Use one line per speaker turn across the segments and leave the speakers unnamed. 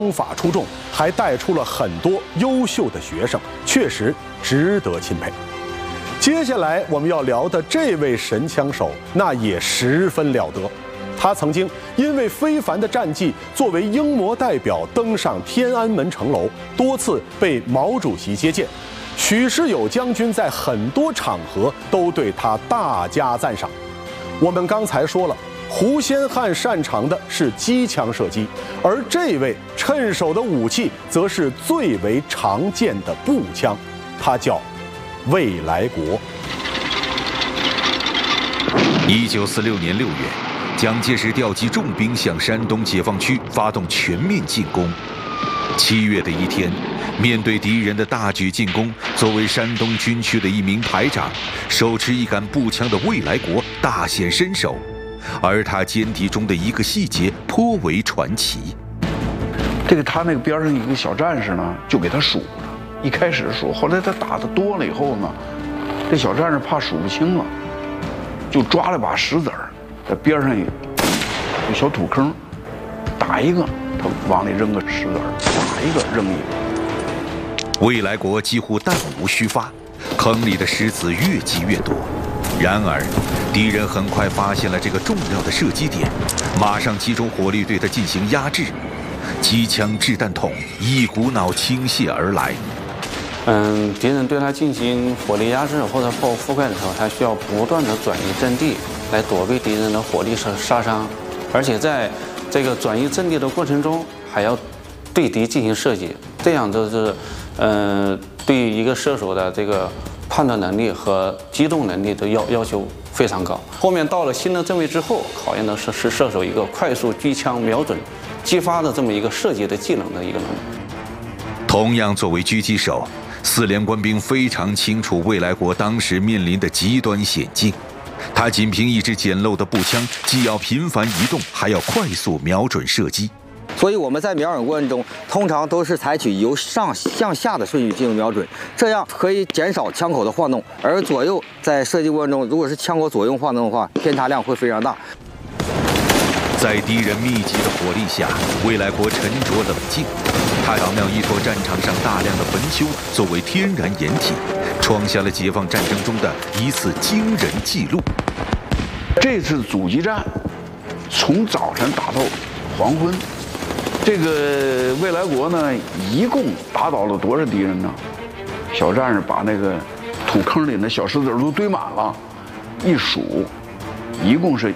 法出众，还带出了很多优秀的学生，确实值得钦佩。接下来我们要聊的这位神枪手，那也十分了得。他曾经因为非凡的战绩，作为英模代表登上天安门城楼，多次被毛主席接见。许世友将军在很多场合都对他大加赞赏。我们刚才说了，胡先汉擅长的是机枪射击，而这位趁手的武器则是最为常见的步枪，它叫未来国。
1946年6月，蒋介石调集重兵向山东解放区发动全面进攻。7月的一天，面对敌人的大举进攻，作为山东军区的一名排长，手持一杆步枪的未来国大显身手，而他歼敌中的一个细节颇为传奇。
他那个边上一个小战士呢，就给他数了，一开始数，后来他打的多了以后呢，这小战士怕数不清了，就抓了把石子儿，在边上有小土坑，打一个他往里扔个石子儿，打一个扔一个。
未来国几乎弹无虚发，坑里的石子越积越多。然而，敌人很快发现了这个重要的射击点，马上集中火力对它进行压制。机枪掷弹筒一股脑倾泻而来。
敌人对它进行火力压制或者炮覆盖的时候，它需要不断的转移阵地来躲避敌人的火力杀伤，而且在这个转移阵地的过程中，还要对敌进行射击，这样就是对于一个射手的这个判断能力和机动能力的要求非常高。后面到了新的阵位之后，考验的是射手一个快速狙枪瞄准、激发的这么一个射击的技能的一个能力。
同样作为狙击手，4连官兵非常清楚未来国当时面临的极端险境。他仅凭一支简陋的步枪，既要频繁移动，还要快速瞄准射击。
所以我们在瞄准过程中，通常都是采取由上向下的顺序进行瞄准，这样可以减少枪口的晃动。而左右在射击过程中，如果是枪口左右晃动的话，偏差量会非常大。
在敌人密集的火力下，未来国沉着冷静，他巧妙依托战场上大量的坟丘作为天然掩体，创下了解放战争中的一次惊人纪录。
这次阻击战从早晨打到黄昏，这个未来国呢，一共打倒了多少敌人呢？小战士把那个土坑里的小石子都堆满了，一数，一共是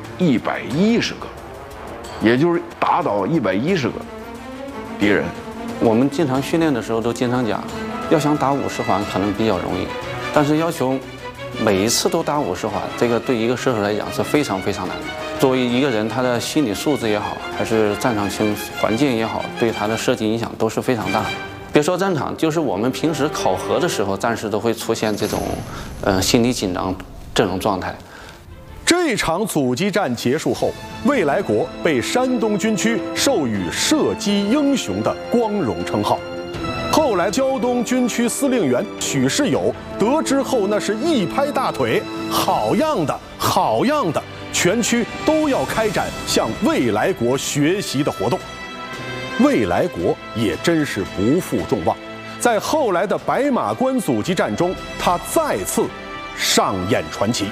110个，也就是打倒110个敌人。
我们经常训练的时候都经常讲，要想打50环可能比较容易，但是要求每一次都打50环，这个对一个射手来讲是非常非常难的。作为一个人，他的心理素质也好，还是战场环境也好，对他的射击影响都是非常大的。别说战场，就是我们平时考核的时候，战士都会出现这种心理紧张这种状态。
这场阻击战结束后，未来国被山东军区授予射击英雄的光荣称号。后来胶东军区司令员许世友得知后，那是一拍大腿，好样的，好样的！全区都要开展向未来国学习的活动。未来国也真是不负众望，在后来的白马关阻击战中，他再次上演传奇。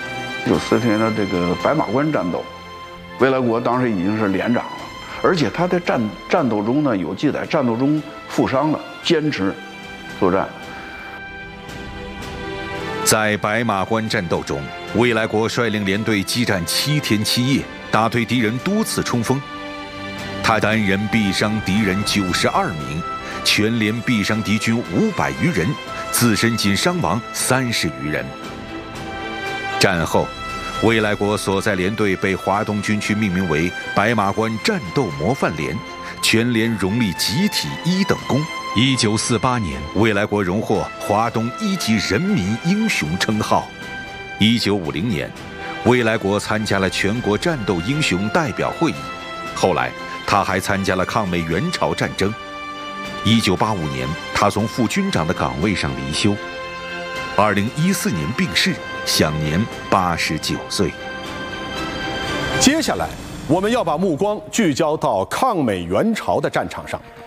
94年的这个白马关战斗，未来国当时已经是连长了，而且他在战斗中呢，有记载，战斗中负伤了，坚持作战。
在白马关战斗中，未来国率领连队激战7天7夜，打退敌人多次冲锋。他单人毙伤敌人92名，全连毙伤敌军500余人，自身仅伤亡30余人。战后，未来国所在连队被华东军区命名为白马关战斗模范连，全连荣立集体1等功。1948年，未来国荣获华东1级人民英雄称号。1950年，未来国参加了全国战斗英雄代表会议。后来，他还参加了抗美援朝战争。1985年，他从副军长的岗位上离休。2014年病逝，享年89岁。
接下来，我们要把目光聚焦到抗美援朝的战场上。